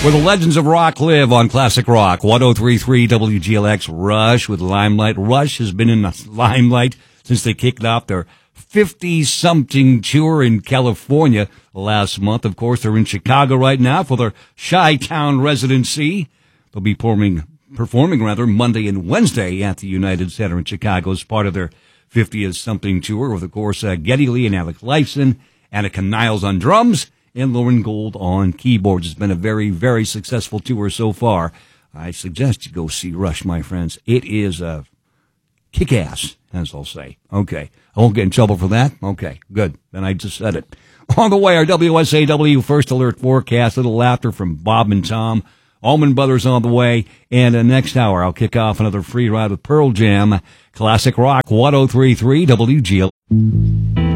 Where the legends of rock live on Classic Rock. 103.3 WGLX. Rush with Limelight. Rush has been in the limelight since they kicked off their 50-something tour in California last month. Of course, they're in Chicago right now for their Chi-Town residency. They'll be performing Monday and Wednesday at the United Center in Chicago as part of their 50-something tour with, of course, Geddy Lee and Alec Lifeson, Annika Niles on drums, and Lauren Gold on keyboards. It's been a very, very successful tour so far. I suggest you go see Rush, my friends. It is kick-ass, as I'll say. Okay. I won't get in trouble for that? Okay, good. Then I just said it. On the way, our WSAW First Alert forecast. Little laughter from Bob and Tom. Allman Brothers on the way. And next hour, I'll kick off another free ride with Pearl Jam. Classic Rock 103.3 WGL.